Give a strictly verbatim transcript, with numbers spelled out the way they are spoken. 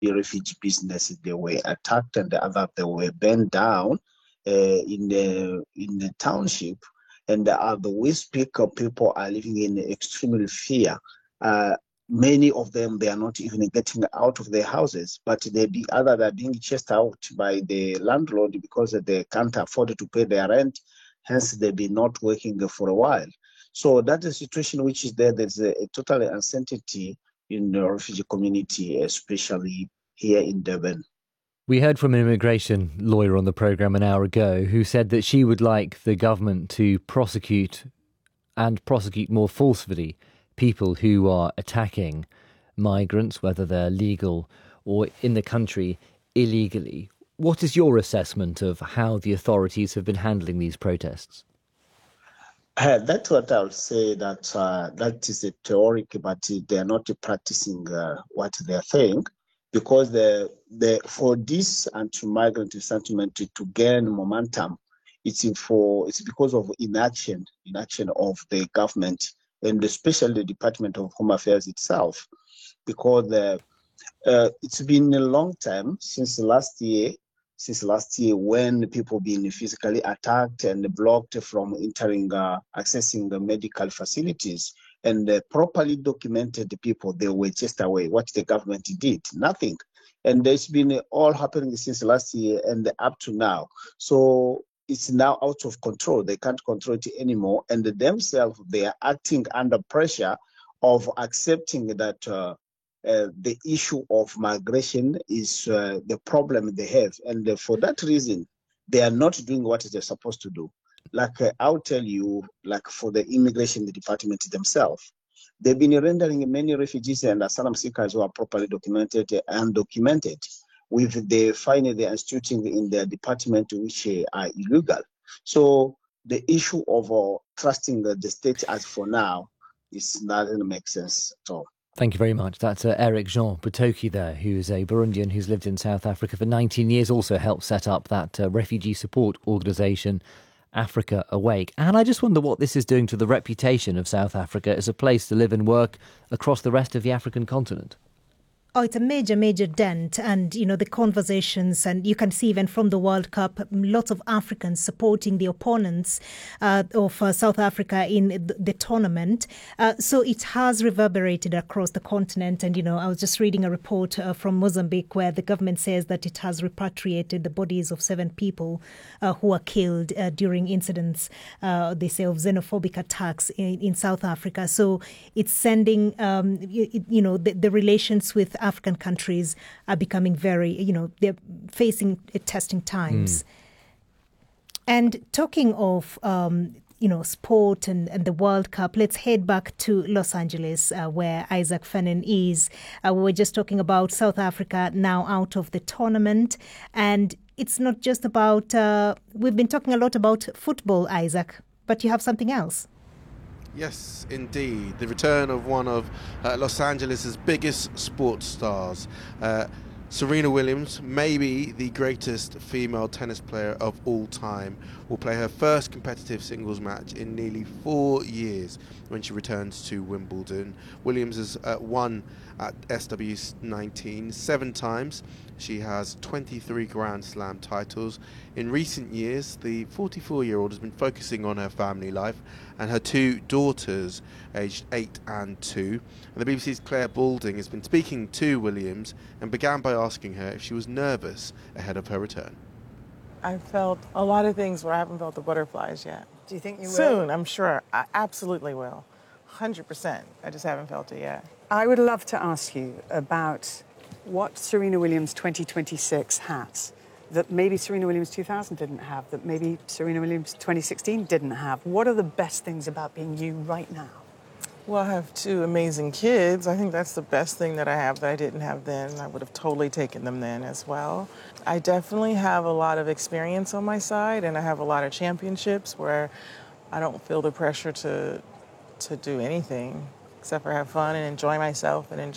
the refugee businesses, they were attacked, and the other they were burned down uh, in the in the township. And uh, the way speak of people are living in extreme fear. Uh, many of them, they are not even getting out of their houses, but they be other that are being chased out by the landlord because they can't afford to pay their rent. Hence, they've been not working for a while. So that's the situation which is there. There's a, a total uncertainty in the refugee community, especially here in Durban. We heard from an immigration lawyer on the programme an hour ago who said that she would like the government to prosecute and prosecute more forcefully people who are attacking migrants, whether they're legal or in the country illegally. What is your assessment of how the authorities have been handling these protests? Uh, that's what I would say, that uh, that is a theory, but they are not practicing uh, what they are saying, because the, the, for this anti-migrant sentiment to, to gain momentum, it's, for, it's because of inaction, inaction of the government, and especially the Department of Home Affairs itself, because the, uh, it's been a long time since last year, since last year when people been physically attacked and blocked from entering, uh, accessing the medical facilities, and uh, properly documented people, they were chased away. What the government did? Nothing. And it's been all happening since last year and up to now. So it's now out of control. They can't control it anymore. And themselves, they are acting under pressure of accepting that uh, Uh, the issue of migration is uh, the problem they have. And uh, for that reason, they are not doing what they're supposed to do. Like uh, I'll tell you, like for the immigration department themselves, they've been rendering many refugees and asylum seekers who are properly documented and undocumented, with the finding they are instituting in their department which uh, are illegal. So the issue of uh, trusting the, the state as for now is not going to make sense at all. Thank you very much. That's uh, Eric Jean Potoki there, who's a Burundian who's lived in South Africa for nineteen years, also helped set up that uh, refugee support organisation, Africa Awake. And I just wonder what this is doing to the reputation of South Africa as a place to live and work across the rest of the African continent. Oh, it's a major, major dent. And, you know, the conversations, and you can see even from the World Cup, lots of Africans supporting the opponents uh, of uh, South Africa in the, the tournament. Uh, so it has reverberated across the continent. And, you know, I was just reading a report uh, from Mozambique where the government says that it has repatriated the bodies of seven people uh, who were killed uh, during incidents, uh, they say, of xenophobic attacks in, in South Africa. So it's sending, um, you, you know, the, the relations with African countries are becoming very, you know, they're facing testing times. Mm. And talking of, um, you know, sport and, and the World Cup, let's head back to Los Angeles, uh, where Isaac Fenen is. Uh, we were just talking about South Africa now out of the tournament. And it's not just about, uh, we've been talking a lot about football, Isaac, but you have something else. Yes, indeed. The return of one of uh, Los Angeles' biggest sports stars. Uh, Serena Williams, maybe the greatest female tennis player of all time, will play her first competitive singles match in nearly four years when she returns to Wimbledon. Williams has uh, won at S W nineteen seven times. She has twenty-three Grand Slam titles. In recent years, the forty-four-year-old has been focusing on her family life and her two daughters, aged eight and two. And the B B C's Claire Balding has been speaking to Williams and began by asking her if she was nervous ahead of her return. I felt a lot of things where I haven't felt the butterflies yet. Do you think you will? Soon, I'm sure. I absolutely will. one hundred percent. I just haven't felt it yet. I would love to ask you about what Serena Williams twenty twenty-six has that maybe Serena Williams two thousand didn't have, that maybe Serena Williams twenty sixteen didn't have. What are the best things about being you right now? Well, I have two amazing kids. I think that's the best thing that I have that I didn't have then. I would have totally taken them then as well. I definitely have a lot of experience on my side, and I have a lot of championships where I don't feel the pressure to to do anything except for have fun and enjoy myself and enjoy